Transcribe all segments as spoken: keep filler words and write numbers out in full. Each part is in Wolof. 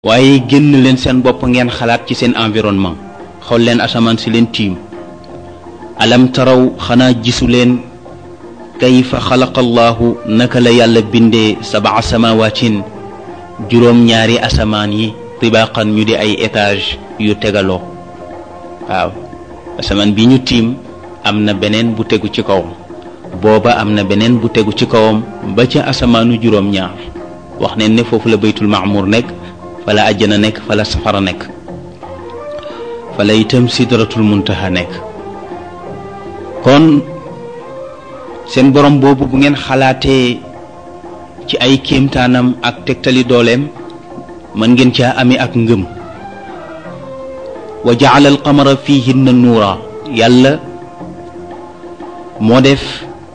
waaye génn leen seen bopp ngeen xalaat ci seen environnement xool leen asamaan si leen tiim alam taraw xanaa gisu leen kayfa xalaqa allahu naka la yàlla bindee sabaa samawaatin juróom ñaari asamaan yi tibaqan ñu di ay étage yu tegaloo waaw asamaan bi ñu tiim am na beneen bu tegu ci kawam booba am na beneen bu tegu ci kawam ba ca asamaanu juróom ñaar wax neen ne foofu la baytul maamur nekk fa la àjjana nekk fa la safara nekk fa la itam sidratul muntaha nekk kon seen borom boobu bu ngeen xalaatee ci ay kéemtaanam ak tegtali dooleem mën ngeen caa amee ak ngëm wa jaala al qamara fihinna nuura yàlla moo def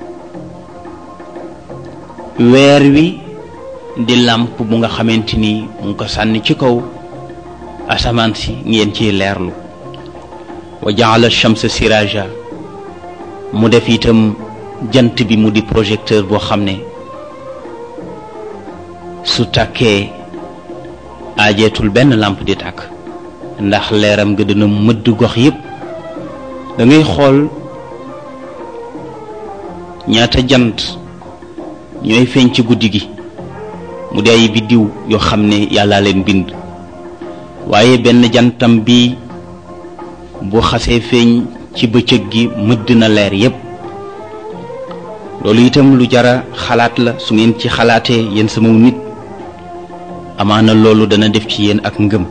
weer wi di làmp bu nga xamante ni mu ngi ko sànni ci kaw asamaan si ngeen ciy leerlu wa jaala shamsa siraja mu def itam jant bi mu di projecteur boo xam ne su tàkkee aajeetul benn làmp di tàkk ndax leeram nga dina mëdd gox yépp da ngay xool ñaata jant ñooy feeñ ci guddi gi mu di ay biddiw yoo xam ne yàlla leen bind waaye benn jantam bi bu xasee feeñ ci bëccëg gi mëdd na leer yépp loolu itam lu jara xalaat la su ngeen ci xalaatee yéen sama nit amaana loolu dana def ci yéen ak ngëm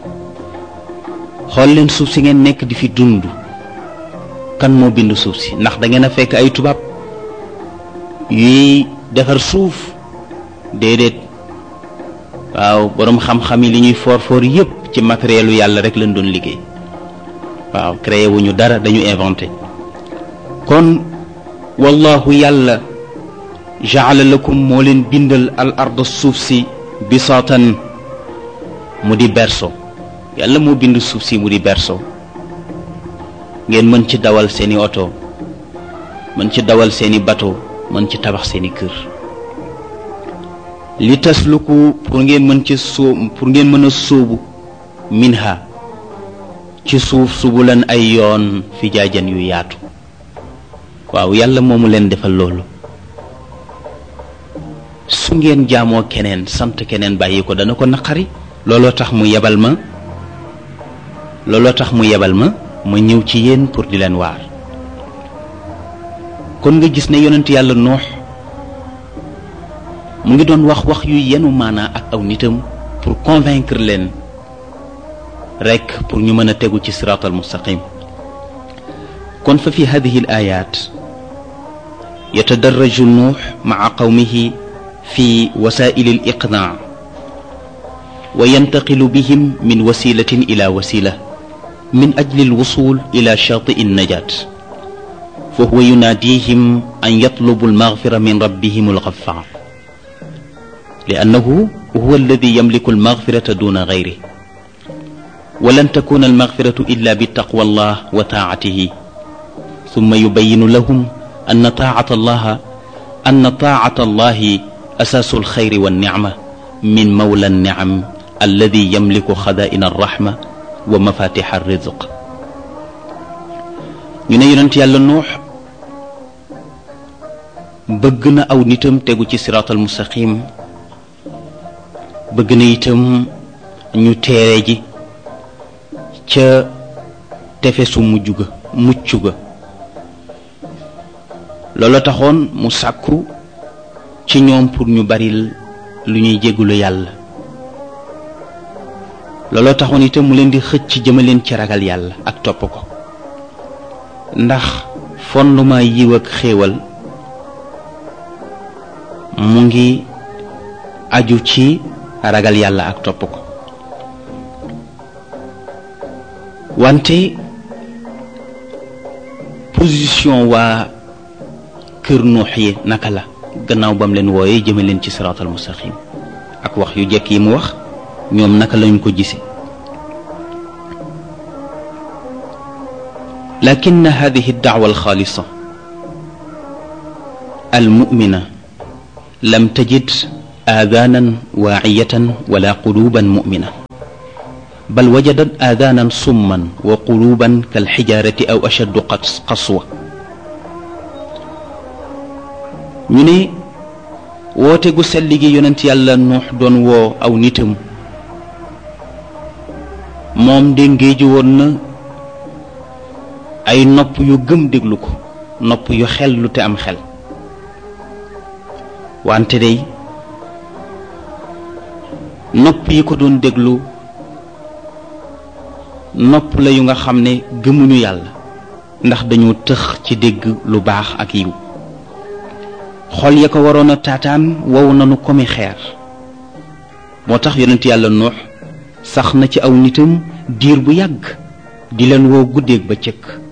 xool leen suuf si ngeen nekk di fi dund kan moo bind suuf si ndax da ngeen a fekk ay tubaab yuy defar suuf déedéet waaw boroom xam-xam yi li ñuy foor foor yépp ci matérielu yàlla rek lañ doon liggéey waaw créé wuñu dara dañu inventé kon wallahu yàlla jaala lakum moo leen bindal al arda suuf si bisaatan mu di berso yàlla moo bind suuf si mu di berso ngeen mën ci dawal seeni oto mën ci dawal seeni bateau mën ci tabax seeni kër li tasluku pour ngeen mën ci sóob pour ngeen mën a sóobu minha ci suuf subulan ay yoon fi jaajan yu yaatu waaw yàlla moomu leen defal loolu su ngeen jaamoo keneen sant keneen bàyyi ko dana ko naqari looloo tax mu yebal ma looloo tax mu yebal ma ma ñëw ci yéen pour di leen waar kon nga gis ne yonent yàlla noox mu ngi doon wax wax yu yenu maanaa ak aw nitam pour convaincre leen rekk pour ñu mën a tegu ci siraatal mustaqim kon fa fi hadihi al ayat yatadarraju nuux maa qawmihi fi wasaa'il al iqnaa wa yantaqilu bihim min wasilatin ila wasila min ajli al wusul ila shaati'i an najaat fa huwa yunaadihim an yatlubu al maghfira min rabbihim al ghaffar لأنه هو الذي يملك المغفرة دون غيره ولن تكون المغفرة إلا بتقوى الله وطاعته ثم يبين لهم أن طاعة الله أن طاعة الله أساس الخير والنعمة من مولى النعم الذي يملك خزائن الرحمة ومفاتيح الرزق ñu ne yonent yàlla Nuux bëgg na aw nitam tegu ci siraatal mustaqim bëgg na itam ñu teere ji ca tefesu mujj ga mucc ga loolu taxoon mu sàkku ci ñoom pour ñu bari lu ñuy jéggulu yàlla looloo taxoon itam mu leen di xëcc jëmaleen ci ragal yàlla ak topp ko ndax fondement yiw ak xéewal mu ngi aju ci ragal yàlla ak topp ko wante position waa kër nuux yi naka la gannaaw bam leen wooyee jëme leen ci siraatal mustaqim ak wax yu jekk yi mu wax ñoom naka lañu ko gise lakin hadihi ad-da'wa al-khalisa al-mu'mina lam tajid آذانا واعية ولا قلوبا مؤمنة bal wajadat aadaanan summan wa quluban kal xijaarati aw ashaddu qaswa ñu ne woote gu sell gi yonent yàlla nuux doon woo aw nitam moom de ngéeju woon na ay nopp yu gëm déglu ko, nopp yu xel lu te am xel. wante day nopp yi ko doon déglu nopp la yu nga xam ne gëmuñu yàlla ndax dañoo tëx ci dégg lu baax ak yiw. xol ya ko waroon a taataan wow nanu komi xeer. moo tax yonent yàlla nuux sax na ci aw nitam diir bu yàgg di leen woo guddeeg ba cëkk